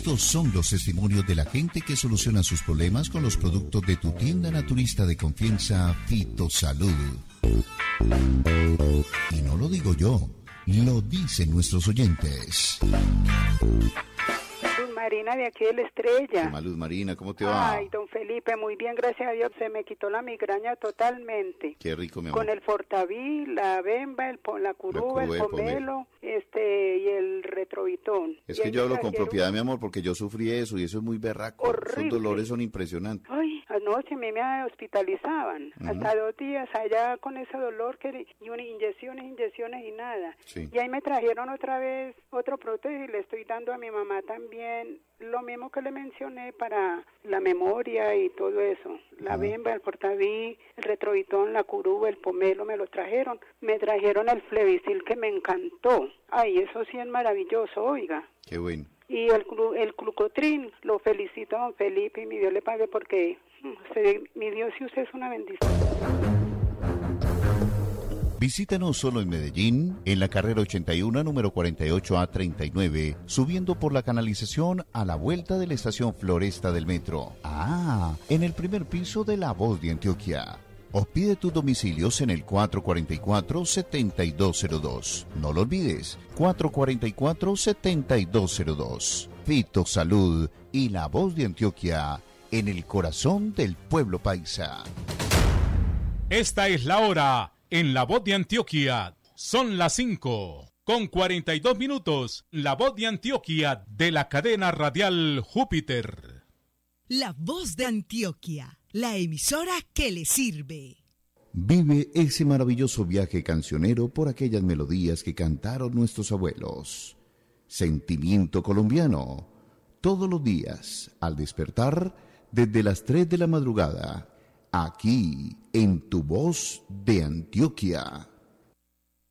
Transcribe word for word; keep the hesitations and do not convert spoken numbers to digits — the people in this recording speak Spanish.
Estos son los testimonios de la gente que soluciona sus problemas con los productos de tu tienda naturista de confianza, Fitosalud. Y no lo digo yo, lo dicen nuestros oyentes. Marina de aquí de La Estrella. Luz Marina, ¿cómo te va? Ay, don Felipe, muy bien, gracias a Dios. Se me quitó la migraña totalmente. Qué rico, mi amor. Con el Fortaví, la Bemba, el, la Curuba, el Pomelo, este, y el Retrovitón. Es que yo hablo con propiedad, mi amor, porque yo sufrí eso y eso es muy berraco. Horrible. Esos dolores son impresionantes. Ay, anoche a mí me hospitalizaban. Uh-huh. Hasta dos días allá con ese dolor que y una inyecciones, inyecciones y nada. Sí. Y ahí me trajeron otra vez otro prótesis y le estoy dando a mi mamá también lo mismo que le mencioné para la memoria y todo eso. La uh-huh. Bemba, el Fortaví, el Retrovitón, la Curuba, el Pomelo me lo trajeron. Me trajeron el Flevicil que me encantó. Ay, eso sí es maravilloso, oiga. Qué bueno. Y el, el Glucotrin, lo felicito a don Felipe y mi Dios le pague porque usted, mi Dios, si usted es una bendición. Visítanos solo en Medellín, en la carrera ochenta y uno, número cuarenta y ocho A treinta y nueve, subiendo por la canalización a la vuelta de la estación Floresta del metro. Ah, en el primer piso de La Voz de Antioquia. O pide tus domicilios en el cuatro cuatro cuatro, siete dos cero dos. No lo olvides, cuatro cuatro cuatro, siete dos cero dos. Fitosalud y La Voz de Antioquia, en el corazón del pueblo paisa. Esta es la hora. En La Voz de Antioquia son las cinco, con cuarenta y dos minutos, La Voz de Antioquia de la cadena radial Júpiter. La Voz de Antioquia, la emisora que le sirve. Vive ese maravilloso viaje cancionero por aquellas melodías que cantaron nuestros abuelos. Sentimiento colombiano, todos los días, al despertar, desde las tres de la madrugada, aquí, en Tu Voz de Antioquia.